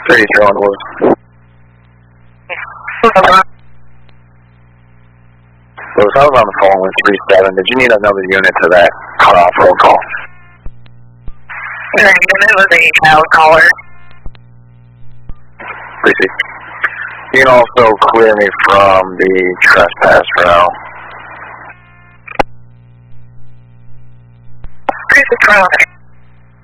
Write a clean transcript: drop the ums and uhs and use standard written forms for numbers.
33 on was. Lewis, I was on the phone with 37. Did you need another unit to that cutoff roll call? The unit was a child caller. Received. You can also clear me from the trespass for now. Where's the traffic?